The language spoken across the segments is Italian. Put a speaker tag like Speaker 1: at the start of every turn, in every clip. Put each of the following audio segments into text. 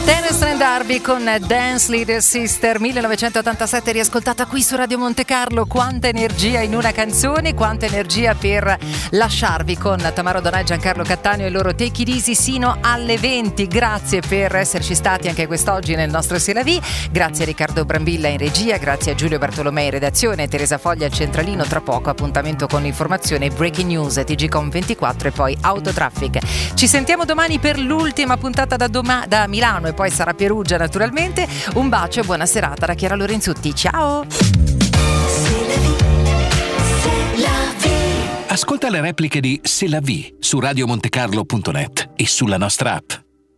Speaker 1: Terence and Darby con Dance Leader Sister 1987, riascoltata qui su Radio Monte Carlo. Quanta energia in una canzone, quanta energia per lasciarvi con Tamara Donà e Giancarlo Cattaneo e il loro Take It Easy sino alle 20. Grazie per esserci stati anche quest'oggi nel nostro C'est la vie. Grazie a Riccardo Brambilla in regia, grazie a Giulio Bartolomei in redazione, Teresa Foglia al centralino. Tra poco appuntamento con l'informazione, breaking news, TGcom 24 e poi Autotraffic. Ci sentiamo domani per l'ultima puntata da Milano e poi sarà Perugia naturalmente. Un bacio e buona serata da Chiara Lorenzutti. Ciao!
Speaker 2: Ascolta le repliche di C'est la vie su radiomontecarlo.net e sulla nostra app.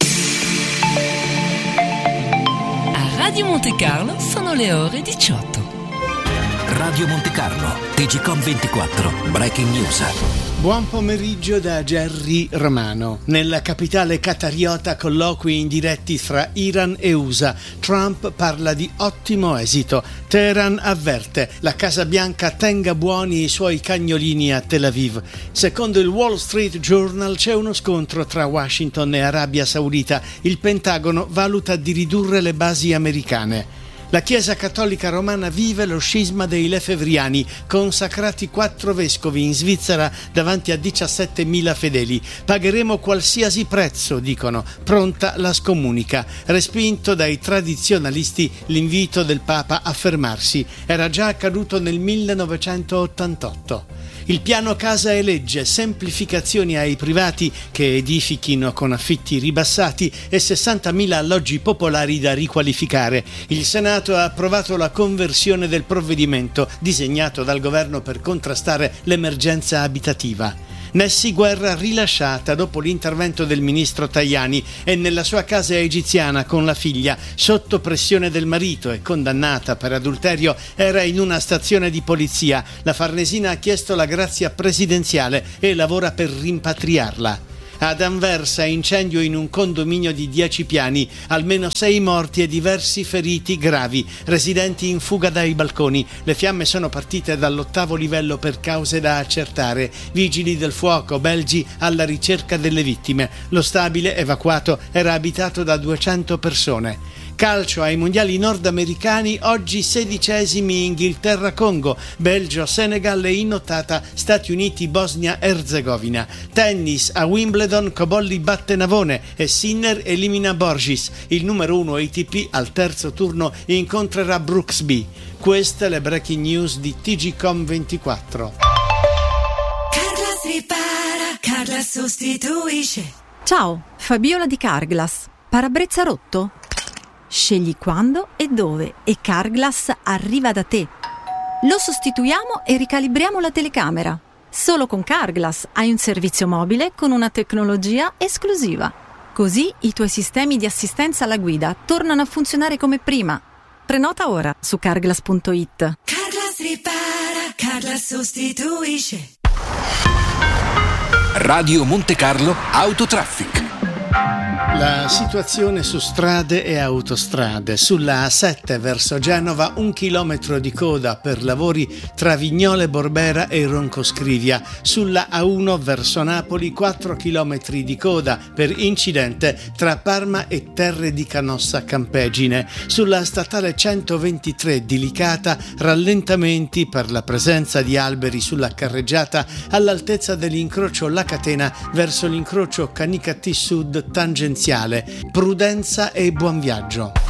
Speaker 3: A Radio Monte Carlo sono le ore 18.
Speaker 2: Radio Monte Carlo, TGcom 24, breaking news.
Speaker 4: Buon pomeriggio da Gerry Romano. Nella capitale qatariota colloqui indiretti fra Iran e USA. Trump parla di ottimo esito. Teheran avverte: la Casa Bianca tenga buoni i suoi cagnolini a Tel Aviv. Secondo il Wall Street Journal c'è uno scontro tra Washington e Arabia Saudita. Il Pentagono valuta di ridurre le basi americane. La Chiesa Cattolica Romana vive lo scisma dei Lefebvriani, consacrati 4 vescovi in Svizzera davanti a 17.000 fedeli. Pagheremo qualsiasi prezzo, dicono. Pronta la scomunica. Respinto dai tradizionalisti l'invito del Papa a fermarsi. Era già accaduto nel 1988. Il piano Casa e Legge, semplificazioni ai privati che edifichino con affitti ribassati e 60.000 alloggi popolari da riqualificare. Il Senato ha approvato la conversione del provvedimento disegnato dal governo per contrastare l'emergenza abitativa. Nessi Guerra rilasciata dopo l'intervento del ministro Tajani e nella sua casa egiziana con la figlia, sotto pressione del marito e condannata per adulterio, era in una stazione di polizia. La Farnesina ha chiesto la grazia presidenziale e lavora per rimpatriarla. Ad Anversa, incendio in un condominio di 10 piani, almeno 6 morti e diversi feriti gravi, residenti in fuga dai balconi. Le fiamme sono partite dall'8° livello per cause da accertare. Vigili del fuoco belgi alla ricerca delle vittime. Lo stabile evacuato era abitato da 200 persone. Calcio ai mondiali nordamericani, oggi 16esimi Inghilterra-Congo, Belgio-Senegal e in nottata Stati Uniti-Bosnia-Erzegovina. Tennis a Wimbledon, Cobolli batte Navone e Sinner elimina Borgis. Il numero 1 ATP al terzo turno incontrerà Brooksby. Queste le breaking news di TGcom 24.
Speaker 5: Carglass ripara, Carglass sostituisce.
Speaker 6: Ciao, Fabiola di Carglass. Parabrezza rotto? Scegli quando e dove e Carglass arriva da te. Lo sostituiamo e ricalibriamo la telecamera. Solo con Carglass hai un servizio mobile con una tecnologia esclusiva. Così i tuoi sistemi di assistenza alla guida tornano a funzionare come prima. Prenota ora su carglass.it.
Speaker 5: Carglass ripara, Carglass sostituisce.
Speaker 2: Radio Monte Carlo Autotraffic.
Speaker 4: La situazione su strade e autostrade. Sulla A7 verso Genova 1 chilometro di coda per lavori tra Vignole Borbera e Roncoscrivia. Sulla A1 verso Napoli 4 chilometri di coda per incidente tra Parma e Terre di Canossa Campegine. Sulla statale 123 di Licata rallentamenti per la presenza di alberi sulla carreggiata all'altezza dell'incrocio La Catena verso l'incrocio Canicattì Sud tangenziale. Prudenza e buon viaggio.